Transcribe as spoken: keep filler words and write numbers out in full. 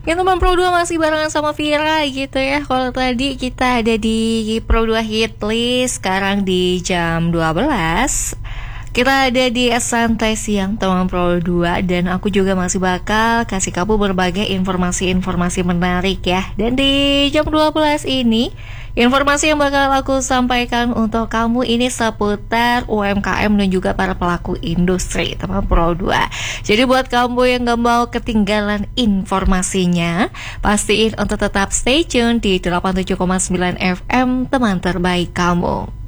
Ya teman Pro dua masih barengan sama Vira gitu ya. Kalau tadi kita ada di Pro dua Hit List, sekarang di jam dua belas kita ada di Santai Siang teman Pro dua. Dan aku juga masih bakal kasih kamu berbagai informasi-informasi menarik ya. Dan di jam dua belas ini, informasi yang bakal aku sampaikan untuk kamu ini seputar U M K M dan juga para pelaku industri teman Pro dua. Jadi buat kamu yang gak mau ketinggalan informasinya, pastiin untuk tetap stay tune di delapan puluh tujuh koma sembilan F M teman terbaik kamu.